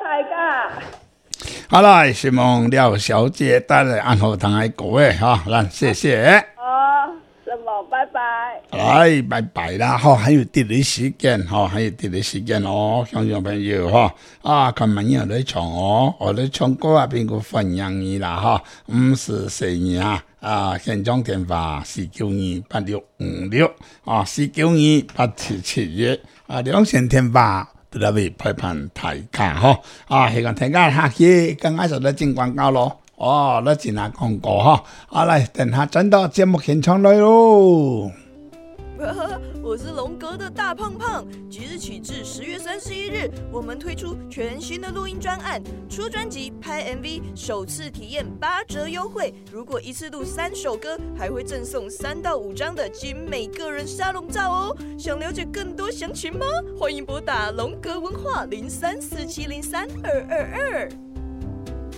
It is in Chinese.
大家。 好啦，希望廖小姐带来安好堂的各位哈，咱谢谢。 哦，什么？拜拜。 来，拜拜啦！哈，还有啲的时间哈，还有啲的时间哦，乡亲朋友哈啊，今晚有在唱哦，我在唱歌啊，边个分享你啦哈，5442啊，现场电话4928656啊，4928771啊，两线电话。都来为陪伴大家哈啊！希望大家下期刚开始在进广告咯哦，那进来广告哈。好来，等下转到节目现场来咯。 我是龙哥的大胖胖，即日起至10月31日，我们推出全新的录音专案，出专辑、拍 MV， 首次体验8折优惠。如果一次录3首歌，还会赠送3到5张的精美个人沙龙照哦。想了解更多详情吗？欢迎拨打龙格文化0347032222。